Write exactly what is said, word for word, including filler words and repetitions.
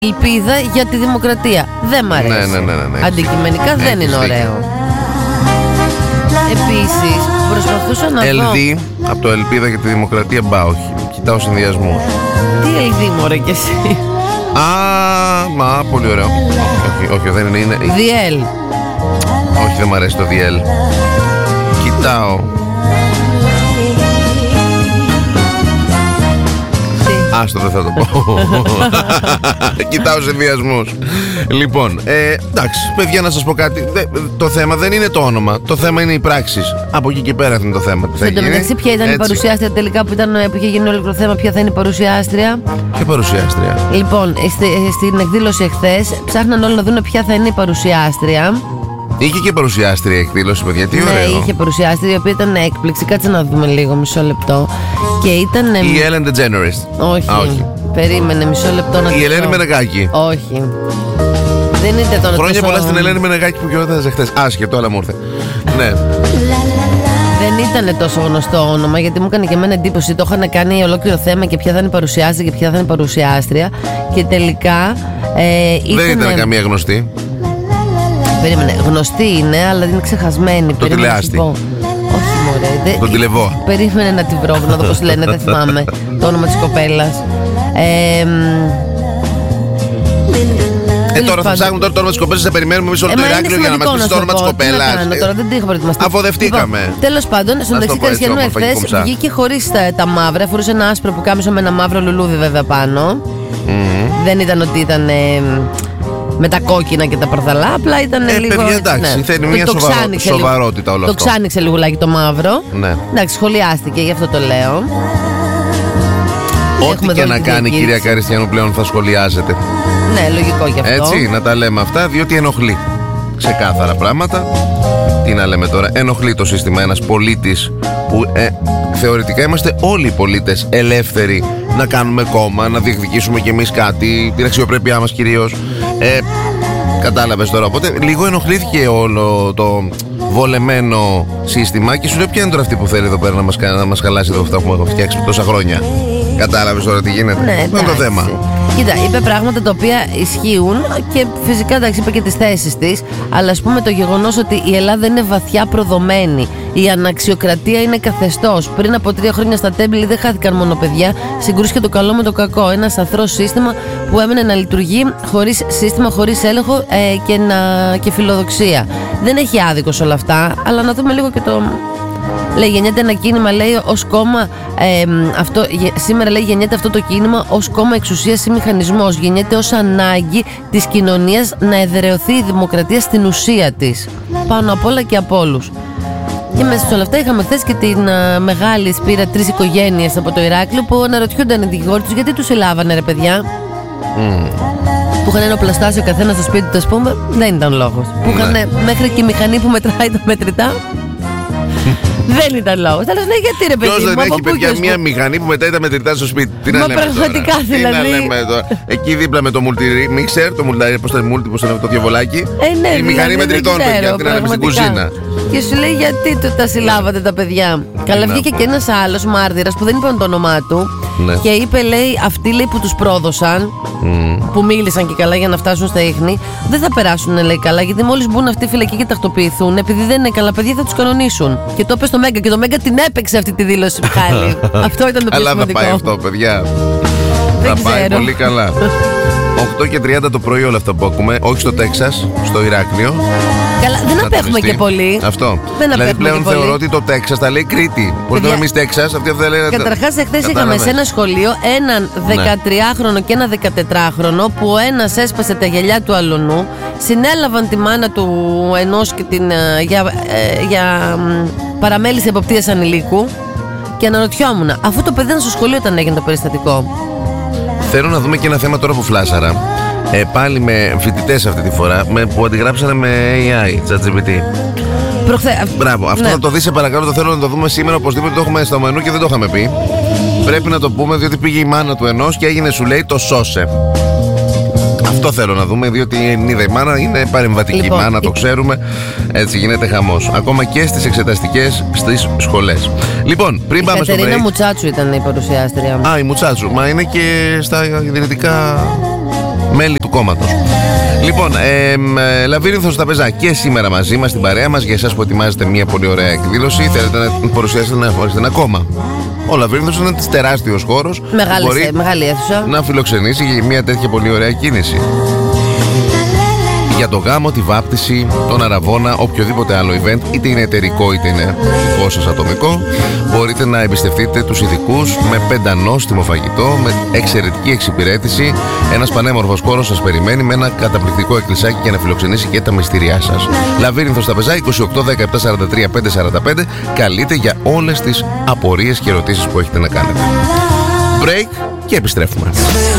ελπίδα για τη δημοκρατία. Δεν μ' αρέσει. Ναι, ναι, ναι, ναι, ναι. Αντικειμενικά δεν είναι ωραίο. Επίσης, προσπαθούσα να Ελ ντι, δω. από το ελπίδα για τη δημοκρατία, μπα, όχι. Κοιτάω συνδυασμούς. Τι ελ ντι μωρέ κι εσύ. Α, μα, πολύ ωραίο. Όχι, όχι, δεν είναι. είναι... Διέλ. Όχι, δεν μ' αρέσει το διέλ. Κοιτάω. Άστο, δεν θα το πω. Κοιτάω συνδυασμούς. Λοιπόν, ε, εντάξει, παιδιά, να σας πω κάτι. Δε, το θέμα δεν είναι το όνομα. Το θέμα είναι οι πράξεις. Από εκεί και πέρα είναι το θέμα. Εν τω μεταξύ, ποια ήταν έτσι η παρουσιάστρια τελικά που, ήταν, που είχε γίνει όλο το θέμα, ποια θα είναι η παρουσιάστρια. Ποια παρουσιάστρια? Λοιπόν, στη, στην εκδήλωση εχθές ψάχναν όλοι να δουν ποια θα είναι η παρουσιάστρια. Είχε και παρουσιάστρια εκδήλωση, παιδιά, τι ωραίο. Ναι, είχε παρουσιάστρια, η οποία ήταν έκπληξη. Κάτσε να δούμε λίγο, μισό λεπτό. Και ήταν. Η Ellen DeGeneres. Όχι. Α, όχι. Περίμενε, μισό λεπτό να Η Ελένη Μενεγάκη. Όχι. Δεν είναι το. Χρόνια τόσο... πολλά στην Ελένη Μενεγάκη που γιορτάζε χθες. Άσχετο, αλλά μου ήρθε. Ναι. Δεν ήταν τόσο γνωστό όνομα, γιατί μου έκανε και εμένα εντύπωση. Το είχαν κάνει ολόκληρο θέμα και ποια θα είναι η παρουσιάστρια και ποια θα είναι η παρουσιάστρια. Και τελικά. Ε, ήταν... Δεν ήταν καμία γνωστή. Περίμενε, γνωστή είναι, αλλά είναι ξεχασμένη. Το τηλεάστη. Όχι, μωρέ. Τον τηλεβώ. Περίμενε να τη βρω, να δω πώς λένε, δεν θυμάμαι το όνομα της κοπέλας. Ε, ε τώρα θα ψάχνουμε τώρα το όνομα της κοπέλας, θα περιμένουμε εμείς όλο το Ηράκλειο για να μας πεις το όνομα της κοπέλας. Τώρα δεν την είχα προετοιμαστεί. Αφοδευτήκαμε. Λοιπόν, τέλος πάντων, στον μεταξύ Καριστιανού εχθές βγήκε χωρίς τα, τα μαύρα. Φορούσε ένα άσπρο που κάμισο με ένα μαύρο λουλούδι βέβαια πάνω. Mm-hmm. Δεν ήταν ότι ήταν. Ε, με τα κόκκινα και τα παρδαλά, απλά ήταν ε, λίγο. Παιδιά, εντάξει, ναι. Θέλει μια το σοβαρο... σοβαρότητα όλο το αυτό. Το ξάνιξε λιγουλάκι το μαύρο. Ναι. Εντάξει, σχολιάστηκε, γι' αυτό το λέω. Ό,τι και να κάνει η κυρία Καριστιανού πλέον θα σχολιάζεται. Ναι, λογικό γι' αυτό. Έτσι, να τα λέμε αυτά, διότι ενοχλεί. Ξεκάθαρα πράγματα. Τι να λέμε τώρα, ενοχλεί το σύστημα ένας πολίτης που ε, θεωρητικά είμαστε όλοι οι πολίτες ελεύθεροι να κάνουμε κόμμα, να διεκδικήσουμε κι εμείς κάτι, την αξιοπρέπειά μας κυρίως. Ε, κατάλαβες τώρα, οπότε λίγο ενοχλήθηκε όλο το βολεμένο σύστημα και σου λέει ποια είναι τώρα αυτή που θέλει εδώ πέρα να μας, να μας χαλάσει εδώ αυτά που έχουμε φτιάξει τόσα χρόνια. Κατάλαβες τώρα τι γίνεται. Ναι, αυτό είναι το θέμα. Κοίτα, είπε πράγματα τα οποία ισχύουν και φυσικά εντάξει, είπε και τις θέσεις της. Αλλά ας πούμε το γεγονός ότι η Ελλάδα είναι βαθιά προδομένη. Η αναξιοκρατία είναι καθεστώς. Πριν από τρία χρόνια στα τέμπλη δεν χάθηκαν μόνο παιδιά. Συγκρούστηκε το καλό με το κακό. Ένα σαθρό σύστημα που έμενε να λειτουργεί χωρίς σύστημα, χωρίς έλεγχο ε, και, να, και φιλοδοξία. Δεν έχει άδικο σε όλα αυτά, αλλά να δούμε λίγο και το. Λέει, γεννιέται ένα κίνημα, λέει, ως κόμμα. Ε, αυτό, σήμερα, λέει, γεννιέται αυτό το κίνημα ως κόμμα εξουσίας ή μηχανισμός. Γεννιέται ως ανάγκη της κοινωνίας να εδραιωθεί η δημοκρατία στην ουσία της. Πάνω απ' όλα και από όλους. Και μέσα σε όλα αυτά είχαμε χθες και την uh, μεγάλη σπήρα τρεις οικογένειες από το Ηράκλειο που αναρωτιούνταν οι δικηγόροι τους γιατί τους συλλάβανε, ρε παιδιά. Mm. Που είχαν ένα πλαστάσιο καθένα στο σπίτι του, ας πούμε, δεν ήταν λόγος. Mm. Που είχαν μέχρι και η μηχανή που μετράει τα μετρητά. Δεν ήταν λόγος. Αλλά ναι, γιατί ρε παιδί. Ποιος δεν έχει παιδιά μια μηχανή που μετράει τα μετρητά στο σπίτι. Τι να λέμε πραγματικά τώρα. δηλαδή. Τι να λέμε τώρα. Εκεί δίπλα με το multi-mixer, το multi, πώς το multi, πώς το διαβολάκι. Ε, ναι, η μηχανή δηλαδή, μετρητών, παιδιά. Τι να λέμε στην κουζίνα. Και σου λέει γιατί του τα συλλάβατε τα παιδιά. Καλά, βγήκε και ένας άλλος μάρτυρας που δεν είπαν το όνομά του. Ναι. Και είπε, λέει, αυτοί, λέει, που τους πρόδωσαν, mm. που μίλησαν και καλά για να φτάσουν στα ίχνη, δεν θα περάσουν, λέει, καλά. Γιατί μόλις μπουν αυτοί φυλακοί και τακτοποιηθούν, επειδή δεν είναι καλά παιδιά, θα τους κανονίσουν. Και το είπε στο Μέγκα. Και το Μέγκα την έπαιξε αυτή τη δήλωση, Μιχάλη. Αυτό ήταν το πιο σημαντικό. Αλλά θα πάει αυτό, παιδιά. Δεν θα πάει ξέρω. πολύ καλά. οκτώ και τριάντα το πρωί όλα αυτά που ακούμε, όχι στο Τέξας, στο Ηράκλειο. Καλά, δεν απέχουμε και πολύ. Αυτό. Δεν δηλαδή πλέον θεωρώ πολύ. Ότι το Τέξας τα λέει Κρήτη. Μπορεί να εμεί Τέξας, αυτή θα λέει. Καταρχάς, εχθές είχαμε σε ένα σχολείο έναν δεκατριάχρονο και ένα δεκατετράχρονο που ο ένας έσπασε τα γυαλιά του αλουνού, συνέλαβαν τη μάνα του ενός και την, για, ε, για παραμέληση εποπτείας ανηλίκου και αναρωτιόμουν, αφού το παιδί ήταν στο σχολείο όταν έγινε το περιστατικό. Θέλω να δούμε και ένα θέμα τώρα που φλάσαρα. Ε, πάλι με φοιτητές αυτή τη φορά με, που αντιγράψανε με έι άι, ChatGPT. Προχθέ... Μπράβο, αυτό ναι. να το δεις σε παρακαλώ, το θέλω να το δούμε σήμερα οπωσδήποτε, το έχουμε στο μενού και δεν το είχαμε πει. Πρέπει να το πούμε διότι πήγε η μάνα του ενός και έγινε, σου λέει, το σώσε. Αυτό θέλω να δούμε, διότι η Ελληνίδα η μάνα είναι παρεμβατική λοιπόν, μάνα, το η... ξέρουμε. Έτσι γίνεται χαμός. Ακόμα και στις εξεταστικές στις σχολές. Λοιπόν, πριν η πάμε στο break. Η Κατερίνα Μουτσάτσου ήταν η παρουσιάστρια. Α, η Μουτσάτσου. Μα είναι και στα δυνητικά. μέλη του κόμματος. Λοιπόν, ε, ε, Λαβύρινθος Ταπεζά και σήμερα μαζί μας στην παρέα μας. Για εσάς που ετοιμάζετε μια πολύ ωραία εκδήλωση, θέλετε να παρουσιάσετε να χωρίσετε ένα κόμμα. Ο Λαβύρινθος είναι ένας τεράστιος χώρος. Μεγάλη, μπορεί μεγάλη αίθουσα. Να φιλοξενήσει για μια τέτοια πολύ ωραία κίνηση. Για το γάμο, τη βάπτιση, τον αραβώνα, οποιοδήποτε άλλο event, είτε είναι εταιρικό είτε είναι δικό σας ατομικό, μπορείτε να εμπιστευτείτε τους ειδικούς με πεντανόστιμο φαγητό, με εξαιρετική εξυπηρέτηση. Ένας πανέμορφος χώρος σας περιμένει με ένα καταπληκτικό εκκλησάκι για να φιλοξενήσει και τα μυστήριά σας. Λαβύρινθος Ταπεζά, είκοσι οκτώ δεκαεπτά σαράντα τρία πεντακόσια σαράντα πέντε. Καλείτε για όλες τις απορίες και ερωτήσεις που έχετε να κάνετε. Break και επιστρέφουμε.